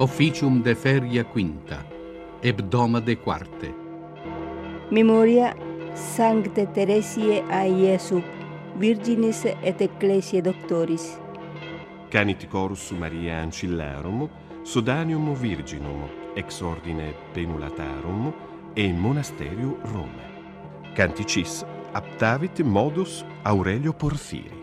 Officium de feria quinta, hebdoma de quarte. Memoria Sancte Teresiae a Iesu, Virginis et Ecclesiae Doctoris. Canit chorus Mariae Ancillarum, Sodanium Virginum, ex ordine Penulatarum, e in monasterio Rome. Canticis aptavit modus Aurelio Porphyri.